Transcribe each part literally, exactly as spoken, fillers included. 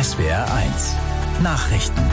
S W R eins Nachrichten.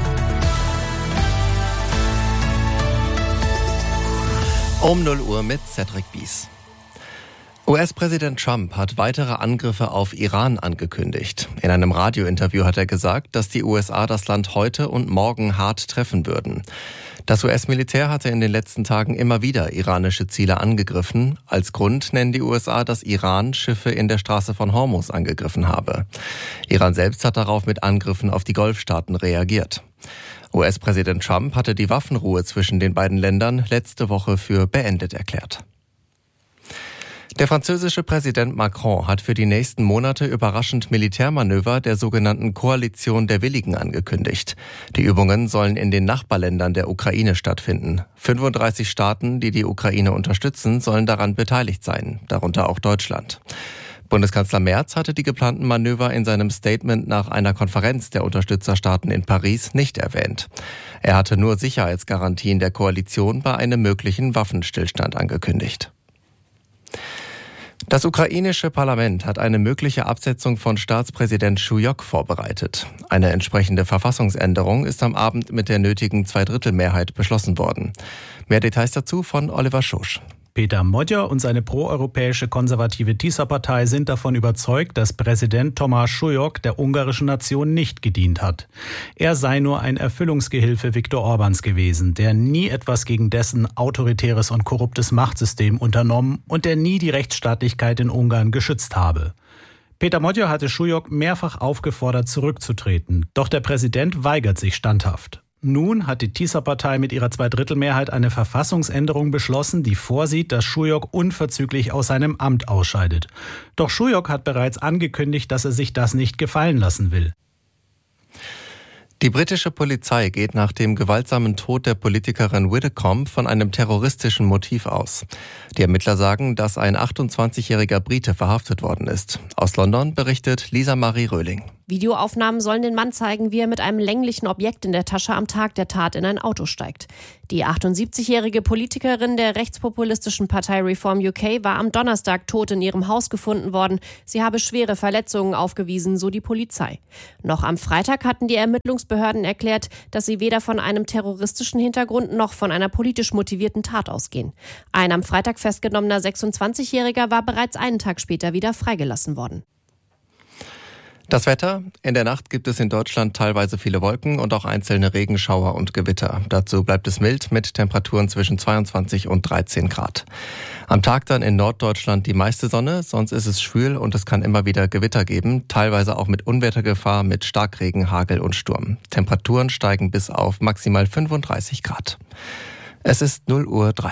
Um null Uhr mit Cedric Bies. U S-Präsident Trump hat weitere Angriffe auf Iran angekündigt. In einem Radiointerview hat er gesagt, dass die U S A das Land heute und morgen hart treffen würden. Das U S-Militär hatte in den letzten Tagen immer wieder iranische Ziele angegriffen. Als Grund nennen die U S A, dass Iran Schiffe in der Straße von Hormuz angegriffen habe. Iran selbst hat darauf mit Angriffen auf die Golfstaaten reagiert. U S-Präsident Trump hatte die Waffenruhe zwischen den beiden Ländern letzte Woche für beendet erklärt. Der französische Präsident Macron hat für die nächsten Monate überraschend Militärmanöver der sogenannten Koalition der Willigen angekündigt. Die Übungen sollen in den Nachbarländern der Ukraine stattfinden. fünfunddreißig Staaten, die die Ukraine unterstützen, sollen daran beteiligt sein, darunter auch Deutschland. Bundeskanzler Merz hatte die geplanten Manöver in seinem Statement nach einer Konferenz der Unterstützerstaaten in Paris nicht erwähnt. Er hatte nur Sicherheitsgarantien der Koalition bei einem möglichen Waffenstillstand angekündigt. Das ukrainische Parlament hat eine mögliche Absetzung von Staatspräsident Schujok vorbereitet. Eine entsprechende Verfassungsänderung ist am Abend mit der nötigen Zweidrittelmehrheit beschlossen worden. Mehr Details dazu von Oliver Schosch. Peter Modjer und seine proeuropäische konservative Tisza-Partei sind davon überzeugt, dass Präsident Tomáš Šujok der ungarischen Nation nicht gedient hat. Er sei nur ein Erfüllungsgehilfe Viktor Orbáns gewesen, der nie etwas gegen dessen autoritäres und korruptes Machtsystem unternommen und der nie die Rechtsstaatlichkeit in Ungarn geschützt habe. Peter Modjer hatte Šujok mehrfach aufgefordert, zurückzutreten, doch der Präsident weigert sich standhaft. Nun hat die Tisza-Partei mit ihrer Zweidrittelmehrheit eine Verfassungsänderung beschlossen, die vorsieht, dass Šujok unverzüglich aus seinem Amt ausscheidet. Doch Šujok hat bereits angekündigt, dass er sich das nicht gefallen lassen will. Die britische Polizei geht nach dem gewaltsamen Tod der Politikerin Widdecombe von einem terroristischen Motiv aus. Die Ermittler sagen, dass ein achtundzwanzigjähriger Brite verhaftet worden ist. Aus London berichtet Lisa Marie Röhling. Videoaufnahmen sollen den Mann zeigen, wie er mit einem länglichen Objekt in der Tasche am Tag der Tat in ein Auto steigt. Die achtundsiebzigjährige Politikerin der rechtspopulistischen Partei Reform U K war am Donnerstag tot in ihrem Haus gefunden worden. Sie habe schwere Verletzungen aufgewiesen, so die Polizei. Noch am Freitag hatten die Ermittlungsbehörden erklärt, dass sie weder von einem terroristischen Hintergrund noch von einer politisch motivierten Tat ausgehen. Ein am Freitag festgenommener sechsundzwanzigjähriger war bereits einen Tag später wieder freigelassen worden. Das Wetter. In der Nacht gibt es in Deutschland teilweise viele Wolken und auch einzelne Regenschauer und Gewitter. Dazu bleibt es mild mit Temperaturen zwischen zweiundzwanzig und dreizehn Grad. Am Tag dann in Norddeutschland die meiste Sonne, sonst ist es schwül und es kann immer wieder Gewitter geben, teilweise auch mit Unwettergefahr, mit Starkregen, Hagel und Sturm. Temperaturen steigen bis auf maximal fünfunddreißig Grad. Es ist null Uhr drei.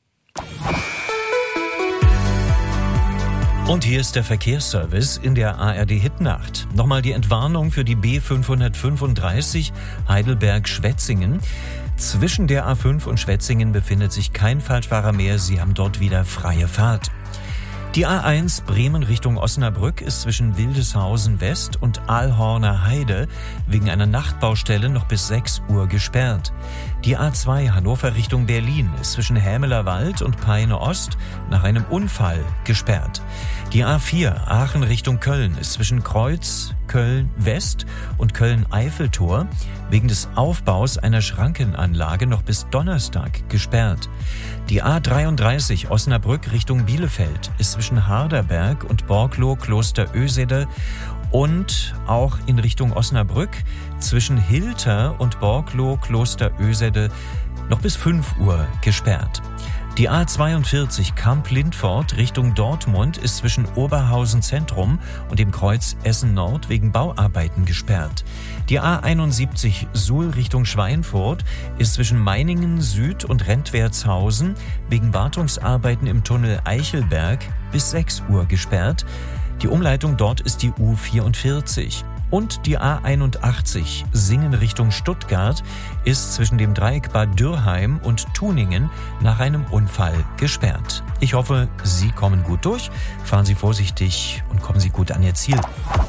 Und hier ist der Verkehrsservice in der A R D-Hitnacht. Nochmal die Entwarnung für die B fünfhundertfünfunddreißig Heidelberg-Schwetzingen. Zwischen der A fünf und Schwetzingen befindet sich kein Falschfahrer mehr. Sie haben dort wieder freie Fahrt. Die A eins Bremen Richtung Osnabrück ist zwischen Wildeshausen West und Aalhorner Heide wegen einer Nachtbaustelle noch bis sechs Uhr gesperrt. Die A zwei Hannover Richtung Berlin ist zwischen Hämeler Wald und Peine Ost nach einem Unfall gesperrt. Die A vier Aachen Richtung Köln ist zwischen Kreuz, Köln West und Köln-Eiffeltor wegen des Aufbaus einer Schrankenanlage noch bis Donnerstag gesperrt. Die A dreiunddreißig Osnabrück Richtung Bielefeld ist zwischen Harderberg und Borgloh Kloster Ösede und auch in Richtung Osnabrück zwischen Hilter und Borgloh Kloster Ösede noch bis fünf Uhr gesperrt. Die A zweiundvierzig Kamp-Lindfort Richtung Dortmund ist zwischen Oberhausen Zentrum und dem Kreuz Essen Nord wegen Bauarbeiten gesperrt. Die A einundsiebzig Suhl Richtung Schweinfurt ist zwischen Meiningen Süd und Rentwertshausen wegen Wartungsarbeiten im Tunnel Eichelberg bis sechs Uhr gesperrt. Die Umleitung dort ist die U vierundvierzig. Und die A einundachtzig Singen Richtung Stuttgart ist zwischen dem Dreieck Bad Dürrheim und Tuningen nach einem Unfall gesperrt. Ich hoffe, Sie kommen gut durch, fahren Sie vorsichtig und kommen Sie gut an Ihr Ziel.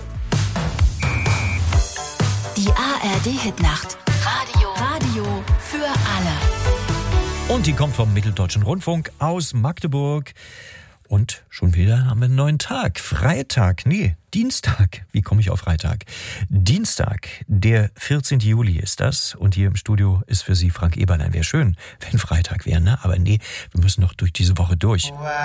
Die A R D-Hitnacht. Radio. Radio für alle. Und die kommt vom Mitteldeutschen Rundfunk aus Magdeburg. Und schon wieder haben wir einen neuen Tag. Freitag, nee, Dienstag. Wie komme ich auf Freitag? Dienstag, der vierzehnten Juli ist das. Und hier im Studio ist für Sie Frank Eberlein. Wäre schön, wenn Freitag wäre, ne? Aber nee, wir müssen noch durch diese Woche durch.